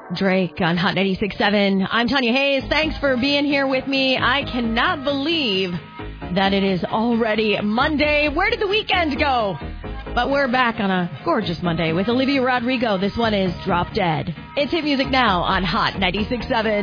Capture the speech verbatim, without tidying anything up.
Drake on Hot ninety-six point seven. I'm Tanya Hayes. Thanks for being here with me. I cannot believe that it is already Monday. Where did the weekend go? But we're back on a gorgeous Monday with Olivia Rodrigo. This one is Drop Dead. It's hit music now on Hot ninety-six point seven.